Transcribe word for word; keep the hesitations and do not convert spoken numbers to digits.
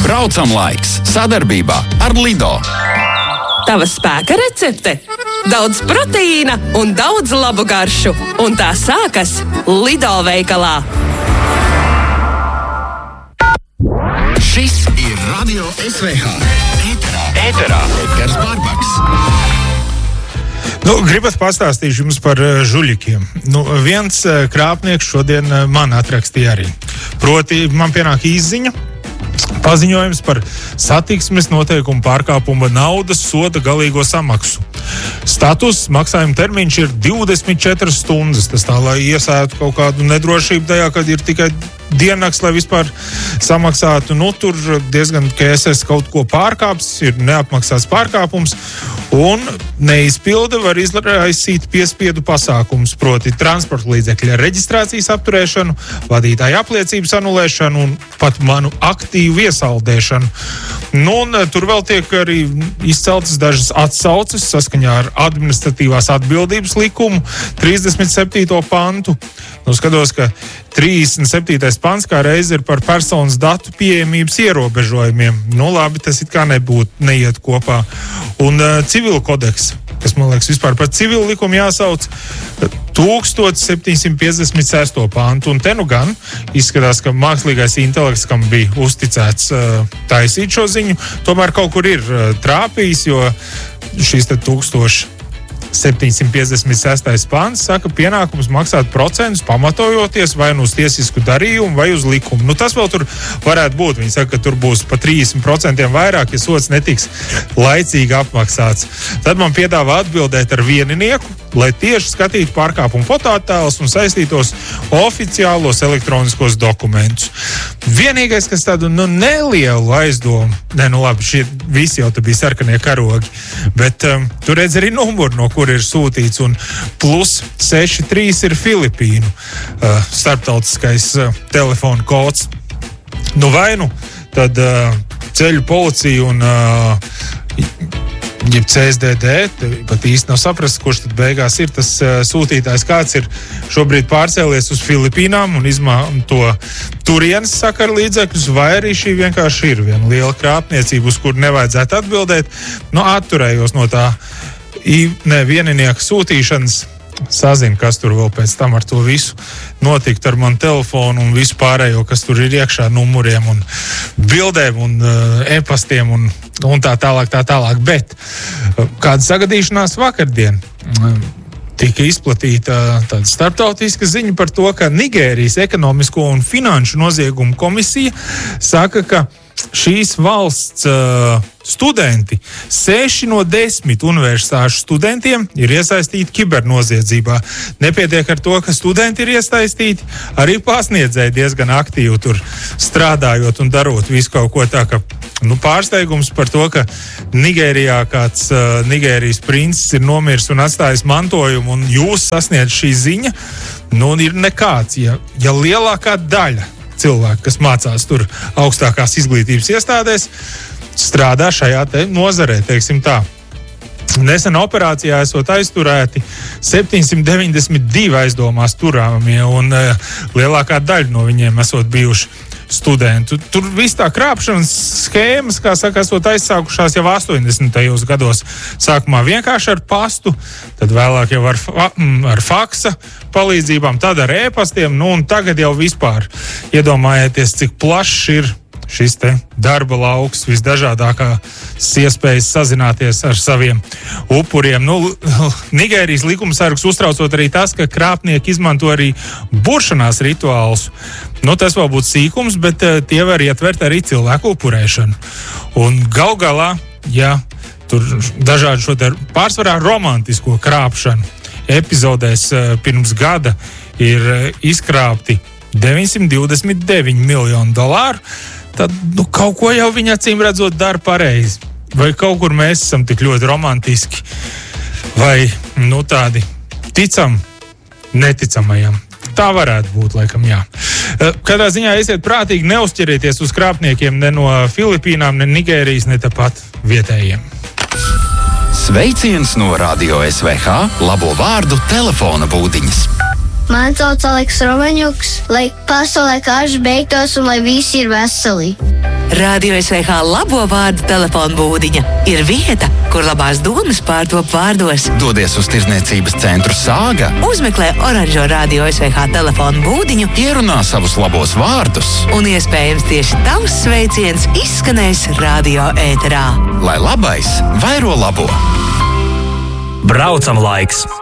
Braucam laiks sadarbībā ar Lido. Tava spēka recepte? Daudz proteīna un daudz labu garšu. Un tā sākas Lido veikalā. Šis ir Radio S V H. Ēterā. Ēterā. Edgars Barbaks. Nu, gribat pastāstīšu jums par uh, žuļikiem. Nu, viens uh, krāpnieks šodien uh, man atrakstīja arī. Proti, man pienāk izziņa, paziņojums par satiksmes noteikumu pārkāpuma naudas soda galīgo samaksu. Status, maksājuma termiņš ir divdesmit četras stundas. Tas tā, lai iesētu kaut kādu nedrošību tajā, kad ir tikai diennakts, lai vispār samaksātu. Nu, tur diezgan, ka es esmu kaut ko pārkāpis, ir neapmaksāts pārkāpums, un neizpilda var izraisīt piespiedu pasākums, proti transporta līdzekļa reģistrācijas apturēšanu, vadītāja apliecības anulēšanu un pat manu aktīvu iesaldēšanu. Nu, un tur vēl tiek arī izceltas dažas atsauces saskaņā ar administratīvās atbildības likumu trīsdesmit septīto pantu. Nu, skatos, ka trīsdesmit septītais pants kā reiz ir par personas datu pieejamības ierobežojumiem. Nu, labi, tas it kā nebūtu, neiet kopā. Un uh, civil kodeks, kas, man liekas, vispār par civilu likumu jāsauc, tūkstoš septiņsimt piecdesmit sesto pantu. Un te nu gan izskatās, ka mākslīgais intelekts, kam bija uzticēts uh, taisīt šo ziņu, tomēr kaut kur ir uh, trāpījis, jo šīs te tūkstoš septiņsimt piecdesmit sestais pants saka, pienākums maksāt procentus pamatojoties vai nu uz tiesisku darījumu vai uz likumu. Nu, tas vēl tur varētu būt. Viņi saka, ka tur būs pa trīsdesmit procentiem vairāk, ja sots netiks laicīgi apmaksāts. Tad man piedāvā atbildēt ar vieninieku, lai tieši skatītu pārkāpumu fotoattēlus un saistītos oficiālos elektroniskos dokumentus. Vienīgais, kas tādu nu, nelielu aizdomu, ne, nu labi, šie visi jau te bija sarkanie karogi, bet um, tur redz arī numuru, no kur ir sūtīts, un plus seši trīs ir Filipīnu uh, starptautiskais uh, telefona kods. Nu vai nu, tad uh, ceļu policija un uh, jeb C S D D, pat īsti nav saprast, kurš tad beigās ir tas uh, sūtītājs, kāds ir šobrīd pārcēlies uz Filipīnām un izmanto turienes sakaru līdzekļus, vai arī šī vienkārši ir viena liela krāpniecība, uz kuru nevajadzētu atbildēt. Nu, atturējos no tā I, ne, vieninieka sūtīšanas, sazinu, kas tur vēl pēc tam ar to visu notikt ar manu telefonu un visu pārējo, kas tur ir iekšā, numuriem un bildēm un uh, e-pastiem un, un tā tālāk, tā tālāk. Bet uh, kāda sagadīšanās vakardien uh, tika izplatīta tāda starptautiska ziņa par to, ka Nigērijas ekonomisko un finanšu noziegumu komisija saka, ka šīs valsts uh, studenti, seši no desmit universitāšu studentiem ir iesaistīti kibernoziedzībā. Nepietiek ar to, ka studenti ir iesaistīti, arī pasniedzēji diezgan aktīvi tur strādājot un darot visu kaut ko tā, ka nu, pārsteigums par to, ka Nigērijā kāds uh, Nigērijas princis ir nomiris un atstājis mantojumu un jūs sasniedz šī ziņa, nu ir nekāds, ja, ja lielākā daļa cilvēki, kas mācās tur augstākās izglītības iestādēs, strādā šajā te nozarē, teiksim tā. Nesen operācijā esot aizturēti septiņsimt deviņdesmit divi aizdomās turāmie, un uh, lielākā daļa no viņiem esot bijuši studenti. Tur viss tā krāpšanas schēmas, kā saka, esot aizsākušās jau astoņdesmitajos gados. Sākumā vienkārši ar pastu, tad vēlāk jau ar, fa- ar faksa palīdzībām, tad ar e-pastiem, nu un tagad jau vispār iedomājieties, cik plašs ir šis te darba lauks, visdažādākās iespējas sazināties ar saviem upuriem. Nu, Nigērijas likumsargs uztraucot arī tas, ka krāpnieki izmanto arī buršanās rituālus. Nu, tas vēl būtu sīkums, bet uh, tie var ietvert arī cilvēku upurēšanu. Un gal galā, ja tur dažādi šo te pārsvarā romantisko krāpšanu epizodēs uh, pirms gada ir uh, izkrāpti deviņsimt divdesmit deviņi miljoni dolāru, tad nu, kaut ko jau viņa acīm redzot dara pareizi. Vai kaut kur mēs esam tik ļoti romantiski, vai nu, tādi ticam neticamajam. Tā varētu būt, laikam, jā. Kādā ziņā esiet prātīgi neuzķerieties uz krāpniekiem ne no Filipīnām, ne Nigērijas, ne tāpat vietējiem. Sveiciens no Radio S V H, labo vārdu telefona būdiņas. Man sauc Aleks Romaņuks, lai pasaulē karš beigtos un lai visi ir veseli. Radio S V H labo vārdu telefona būdiņa ir vieta, kur labās domas pārtop vārdos. Dodies uz tirzniecības centru Sāga, Uzmeklē oranžo Radio S V H telefona būdiņu, ierunā savus labos vārdus, un iespējams tieši tavs sveiciens izskanēs radio ēterā. lai labais vairo labo. Braucam laiks!